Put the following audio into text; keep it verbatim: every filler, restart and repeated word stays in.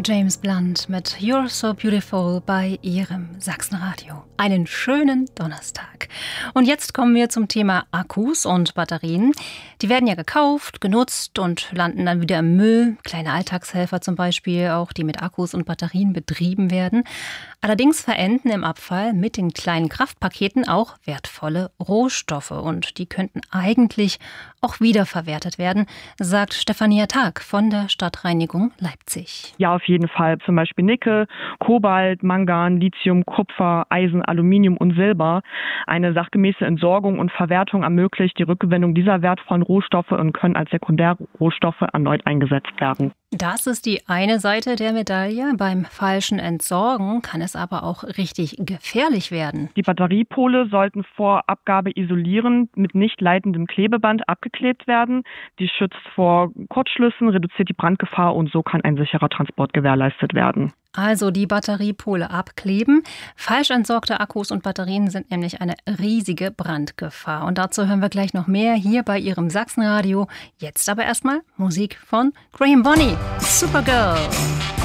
James Blunt mit You're So Beautiful bei Ihrem Sachsenradio. Einen schönen Donnerstag. Und jetzt kommen wir zum Thema Akkus und Batterien. Die werden ja gekauft, genutzt und landen dann wieder im Müll. Kleine Alltagshelfer zum Beispiel, auch die mit Akkus und Batterien betrieben werden. Allerdings verenden im Abfall mit den kleinen Kraftpaketen auch wertvolle Rohstoffe. Und die könnten eigentlich auch wiederverwertet werden, sagt Stefania Tag von der Stadtreinigung Leipzig. Ja, auf jeden Fall. Zum Beispiel Nickel, Kobalt, Mangan, Lithium, Kupfer, Eisen, Aluminium und Silber. Eine sachgemäße Entsorgung und Verwertung ermöglicht die Rückgewinnung dieser wertvollen Rohstoffe und können als Sekundärrohstoffe erneut eingesetzt werden. Das ist die eine Seite der Medaille. Beim falschen Entsorgen kann es aber auch richtig gefährlich werden. Die Batteriepole sollten vor Abgabe isolierend mit nicht leitendem Klebeband abgeklebt werden. Die schützt vor Kurzschlüssen, reduziert die Brandgefahr und so kann ein sicherer Transport gewährleistet werden. Also die Batteriepole abkleben. Falsch entsorgte Akkus und Batterien sind nämlich eine riesige Brandgefahr. Und dazu hören wir gleich noch mehr hier bei Ihrem Sachsenradio. Jetzt aber erstmal Musik von Graham Bonney. Supergirl.